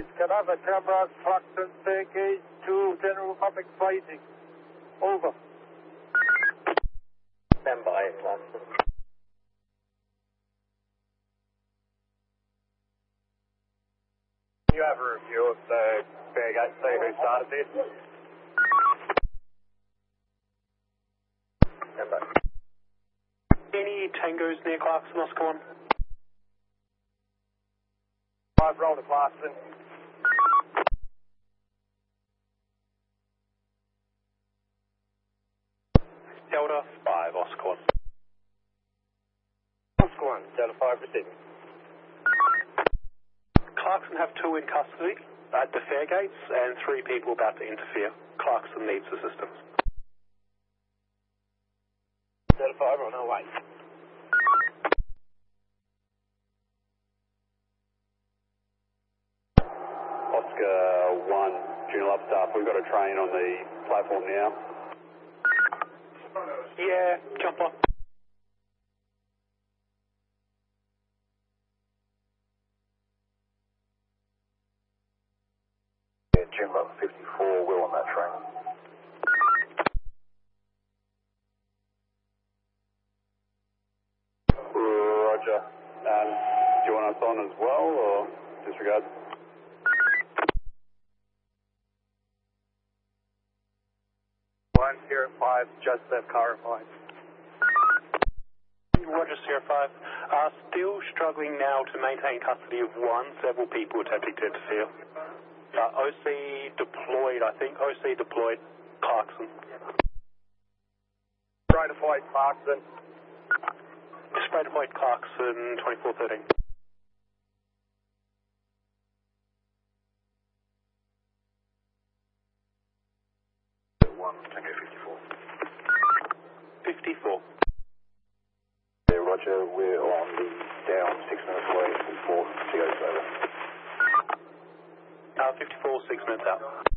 Can I have a camera, Clarkson, staircase to general public facing? Over. Stand by, Clarkson. You have a review of the Fairgate, see who started this? Stand by. Any tangos near Clarkson, Oscar 1? 5, roll to Clarkson. Delta 5, Oscar 1. Oscar 1, Delta 5 receiving. Clarkson have 2 in custody at the Fairgates and 3 people about to interfere. Clarkson needs assistance. Delta 5 on our way. Oscar 1, Junior Lab Staff, we've got a train on the platform now. Yeah, jump on. Yeah, Jimbo 54, Will on that train. Roger. Do you want us on as well, or disregard? One here at 5, just left car at 5. Roger, Sierra 5. Still struggling now to maintain custody of 1. Several people attempting to interfere. OC deployed, I think. OC deployed. Clarkson. Spray deployed Clarkson. Spray deployed Clarkson, 2413. Tango 54. 54. Yeah, Roger, we're on the down 6 minutes away from 4 TOs over. 54, 6 minutes out.